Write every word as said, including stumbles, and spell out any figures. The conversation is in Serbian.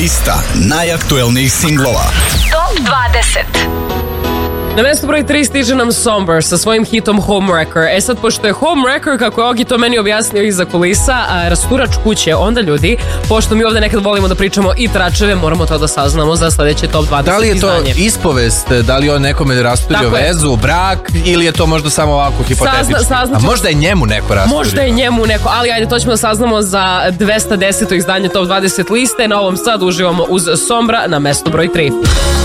Lista najaktuelnijih singlova. Top dvadeset. Na mesto broj tri stiže nam Somber sa svojim hitom Homewrecker. E sad, pošto je Homewrecker, kako je Ogi to meni objasnio iza kulisa, a, rasturač kuće, onda ljudi, pošto mi ovde nekad volimo da pričamo i tračeve, moramo to da saznamo za sledeće top dvadeset Da li je to izdanje. ispovest, da li on nekome rasturio Tako je. vezu, brak, ili je to možda samo ovako hipotetički? Sazna- saznaćemo- A možda je njemu neko rasturio. Možda je njemu neko, ali ajde, to ćemo da saznamo za dvesta deseto izdanje top dvadeset liste. Na ovom sad uživamo uz Sombra na mesto broj tri.